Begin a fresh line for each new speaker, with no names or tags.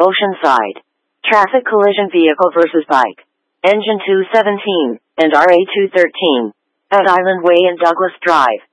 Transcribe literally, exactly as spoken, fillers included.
Oceanside. Traffic collision vehicle versus bike. Engine two seventeen and R A two thirteen. At Island Way and Douglas Drive.